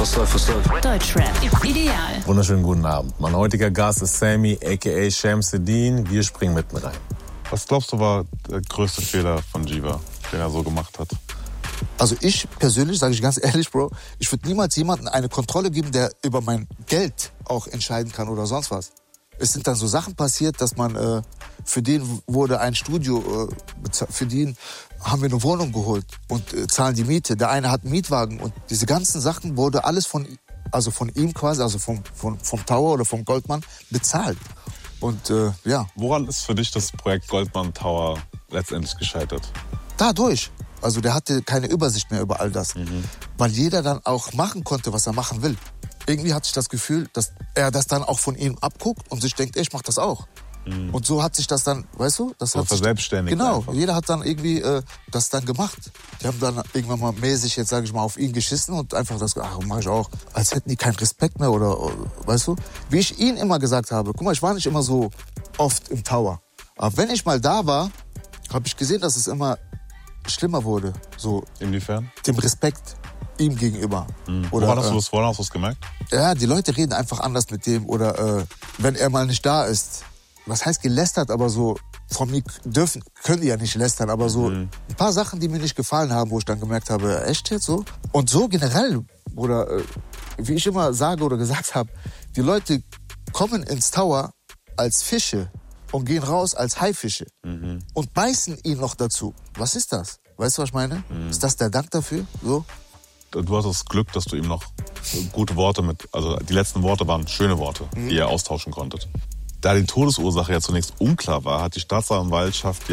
Was läuft? Deutschrap ideal. Wunderschönen guten Abend. Mein heutiger Gast ist Sammy, a.k.a. Shamsuddin. Wir springen mitten rein. Was glaubst du war der größte Fehler von Jiva, den er so gemacht hat? Also ich persönlich, sage ich ganz ehrlich, Bro, ich würde niemals jemandem eine Kontrolle geben, der über mein Geld auch entscheiden kann oder sonst was. Es sind dann so Sachen passiert, dass man, für den wurde ein Studio bezahlt, für den haben wir eine Wohnung geholt und zahlen die Miete. Der eine hat einen Mietwagen und diese ganzen Sachen wurde alles von ihm quasi, also vom Tower oder vom Goldman bezahlt. Und ja. Woran ist für dich das Projekt Goldman Tower letztendlich gescheitert? Dadurch. Also der hatte keine Übersicht mehr über all das. Weil jeder dann auch machen konnte, was er machen will. Irgendwie hatte ich das Gefühl, dass er das dann auch von ihm abguckt und sich denkt, ich mach das auch. Und so hat sich das dann, weißt du? Das so hat verselbstständigt. Genau, einfach. jeder hat dann irgendwie das dann gemacht. Die haben dann irgendwann mal mäßig, jetzt sage ich mal, auf ihn geschissen und einfach das, ach, mach ich auch. Als hätten die keinen Respekt mehr oder, weißt du? Wie ich ihn immer gesagt habe, guck mal, ich war nicht immer so oft im Tower. Aber wenn ich mal da war, habe ich gesehen, dass es immer schlimmer wurde. So. Inwiefern? Dem Respekt ihm gegenüber. Oder, Woran hast du das gemerkt? Ja, die Leute reden einfach anders mit dem. Oder wenn er mal nicht da ist. Was heißt gelästert, aber so von mir können die ja nicht lästern, aber so ein paar Sachen, die mir nicht gefallen haben, wo ich dann gemerkt habe, echt jetzt so? Und so generell, oder wie ich immer sage oder gesagt habe, die Leute kommen ins Tower als Fische und gehen raus als Haifische und beißen ihn noch dazu. Was ist das? Weißt du, was ich meine? Ist das der Dank dafür? So? Du hast das Glück, dass du ihm noch gute Worte also die letzten Worte waren schöne Worte, die ihr austauschen konntet. Da die Todesursache ja zunächst unklar war, hat die Staatsanwaltschaft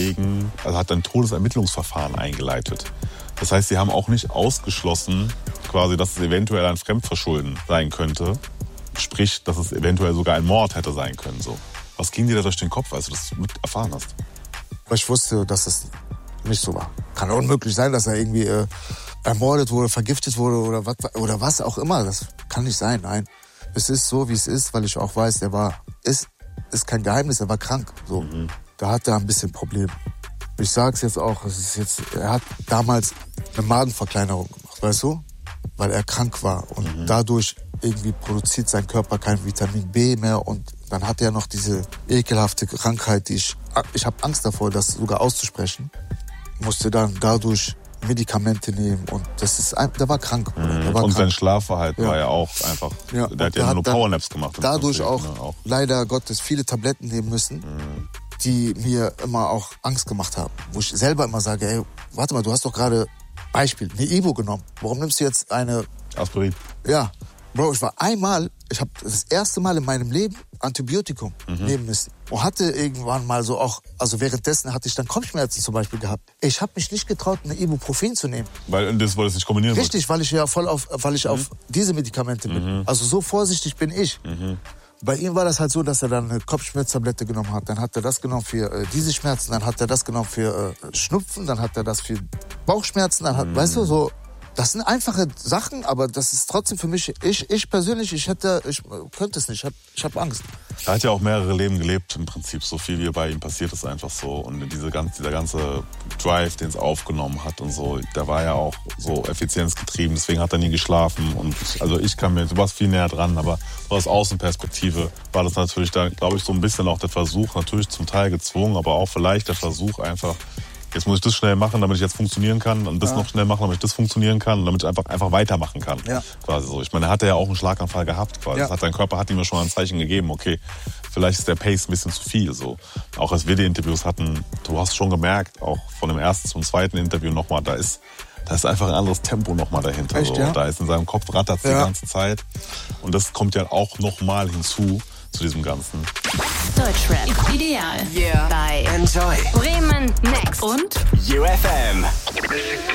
hat ein Todesermittlungsverfahren eingeleitet. Das heißt, sie haben auch nicht ausgeschlossen, quasi, dass es eventuell ein Fremdverschulden sein könnte. Sprich, dass es eventuell sogar ein Mord hätte sein können. So. Was ging dir da durch den Kopf, als du das mit erfahren hast? Weil ich wusste, dass es nicht so war. Kann unmöglich sein, dass er irgendwie ermordet wurde, vergiftet wurde oder was auch immer. Das kann nicht sein, nein. Es ist so, wie es ist, weil ich auch weiß, ist kein Geheimnis, er war krank. So. Da hat er ein bisschen Problem. Ich sag's jetzt auch, er hat damals eine Magenverkleinerung gemacht, weißt du? Weil er krank war und dadurch irgendwie produziert sein Körper kein Vitamin B mehr und dann hat er noch diese ekelhafte Krankheit, ich habe Angst davor, das sogar auszusprechen. Musste dann dadurch Medikamente nehmen und der war krank. Und sein Schlafverhalten war ja auch einfach, der hat ja nur Powernaps gemacht. Dadurch auch leider Gottes viele Tabletten nehmen müssen, die mir immer auch Angst gemacht haben. Wo ich selber immer sage, ey, warte mal, du hast doch gerade Beispiel, eine Ibo genommen. Warum nimmst du jetzt eine... Aspirin. Ja. Bro, ich habe das erste Mal in meinem Leben Antibiotikum nehmen müssen. Und hatte irgendwann mal so auch, also währenddessen hatte ich dann Kopfschmerzen zum Beispiel gehabt. Ich habe mich nicht getraut, eine Ibuprofen zu nehmen. Weil das wollte es nicht kombinieren. Richtig, weil ich ja weil ich auf diese Medikamente bin. Also so vorsichtig bin ich. Bei ihm war das halt so, dass er dann eine Kopfschmerztablette genommen hat. Dann hat er das genommen für diese Schmerzen. Dann hat er das genommen für Schnupfen. Dann hat er das für Bauchschmerzen. Dann weißt du, so. Das sind einfache Sachen, aber das ist trotzdem für mich, ich persönlich, ich könnte es nicht, ich hab Angst. Er hat ja auch mehrere Leben gelebt im Prinzip, so viel wie bei ihm passiert ist einfach so. Und dieser ganze Drive, den es aufgenommen hat und so, der war ja auch so effizienzgetrieben, deswegen hat er nie geschlafen. Und du warst viel näher dran, aber so aus Außenperspektive war das natürlich da, glaube ich, so ein bisschen auch der Versuch, natürlich zum Teil gezwungen, aber auch vielleicht der Versuch einfach, jetzt muss ich das schnell machen, damit ich jetzt funktionieren kann und das noch schnell machen, damit ich das funktionieren kann und damit ich einfach weitermachen kann. Ja. Quasi so. Ich meine, er hatte ja auch einen Schlaganfall gehabt. Quasi. Ja. Sein Körper hat ihm ja schon ein Zeichen gegeben, okay, vielleicht ist der Pace ein bisschen zu viel. So. Auch als wir die Interviews hatten, du hast schon gemerkt, auch von dem ersten zum zweiten Interview nochmal, da ist einfach ein anderes Tempo nochmal dahinter. Echt, so. ja? Da ist in seinem Kopf rattert die ganze Zeit. Und das kommt ja auch nochmal hinzu zu diesem Ganzen. Deutschrap ideal. Yeah. Bei Enjoy. Bremen Next und UFM.